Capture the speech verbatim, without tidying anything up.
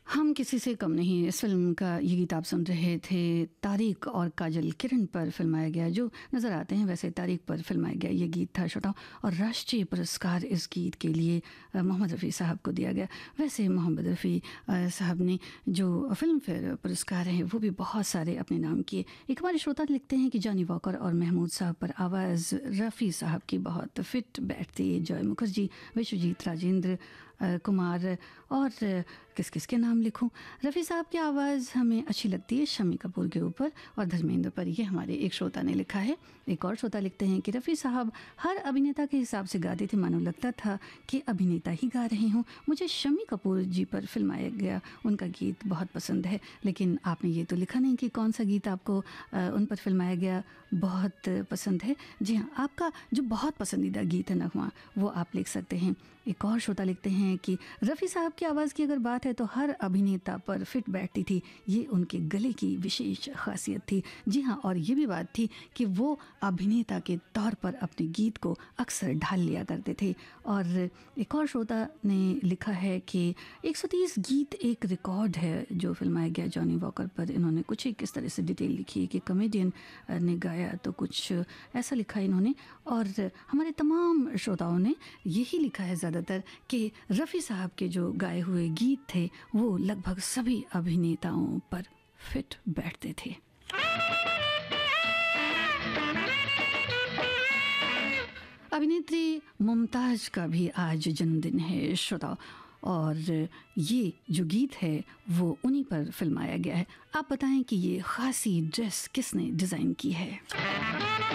हम किसी से कम नहीं, इस फिल्म का ये गीत आप सुन रहे थे। तारिक और काजल किरण पर फिल्माया गया, जो नज़र आते हैं वैसे तारिक पर फिल्माया गया ये गीत था श्रोता। और राष्ट्रीय पुरस्कार इस गीत के लिए मोहम्मद रफ़ी साहब को दिया गया। वैसे मोहम्मद रफ़ी साहब ने जो फिल्म फेयर पुरस्कार हैं वो भी बहुत सारे अपने नाम किए। एक हमारे श्रोता लिखते हैं कि जॉनी वॉकर और महमूद साहब पर आवाज़ रफ़ी साहब की बहुत फिट बैठती है। जॉय मुखर्जी, विश्वजीत राजेंद्र कुमार और किस किस के नाम लिखूं। रफ़ी साहब की आवाज़ हमें अच्छी लगती है शम्मी कपूर के ऊपर और धर्मेंद्र पर। ये हमारे एक श्रोता ने लिखा है। एक और श्रोता लिखते हैं कि रफ़ी साहब हर अभिनेता के हिसाब से गाते थे, मानो लगता था कि अभिनेता ही गा रहे हों। मुझे शम्मी कपूर जी पर फिल्माया गया उनका गीत बहुत पसंद है, लेकिन आपने ये तो लिखा नहीं कि कौन सा गीत आपको उन पर फिल्माया गया बहुत पसंद है। जी हाँ, आपका जो बहुत पसंदीदा गीत है नगमा, वो आप लिख सकते हैं। एक और श्रोता लिखते हैं कि रफ़ी साहब की आवाज़ की अगर बात है तो हर अभिनेता पर फिट बैठती थी, ये उनके गले की विशेष खासियत थी। जी हाँ, और ये भी बात थी कि वो अभिनेता के तौर पर अपने गीत को अक्सर ढाल लिया करते थे। और एक और श्रोता ने लिखा है कि एक सौ तीस गीत एक रिकॉर्ड है जो फिल्माया गया जॉनी वॉकर पर। इन्होंने कुछ एक इस तरह से डिटेल लिखी है कि कॉमेडियन ने गाया, तो कुछ ऐसा लिखा इन्होंने। और हमारे तमाम श्रोताओं ने यही लिखा है ज़्यादातर कि रफ़ी साहब के जो गाए हुए गीत थे वो लगभग सभी अभिनेताओं पर फिट बैठते थे। अभिनेत्री मुमताज़ का भी आज जन्मदिन है श्रोता, और ये जो गीत है वो उन्हीं पर फिल्माया गया है। आप बताएं कि ये खासी ड्रेस किसने डिज़ाइन की है।